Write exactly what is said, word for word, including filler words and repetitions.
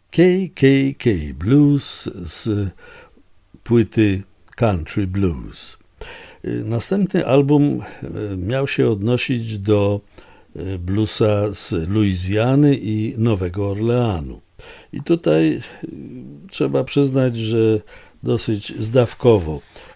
K K K Blues z płyty Country Blues. Następny album miał się odnosić do bluesa z Luizjany i Nowego Orleanu. I tutaj trzeba przyznać, że dosyć zdawkowo